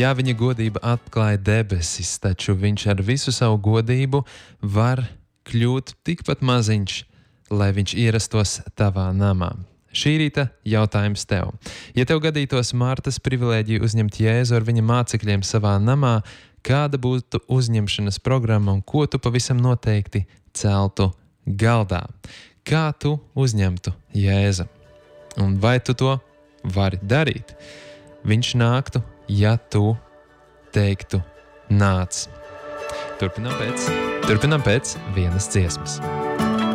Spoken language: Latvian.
Jā, viņa godība atklāja debesis, taču viņš ar visu savu godību var kļūt tikpat maziņš, lai viņš ierastos tavā namā. Šī rīta jautājums tev. Ja tev gadītos Martas privilēģiju uzņemt Jēzu ar viņa mācekļiem savā namā, kāda būtu uzņemšanas programma un ko tu pavisam noteikti celtu galdā? Kā tu uzņemtu Jēzu? Un vai tu to vari darīt? Viņš nāktu, ja tu teiktu nāc. Turpinām pēc vienas dziesmas.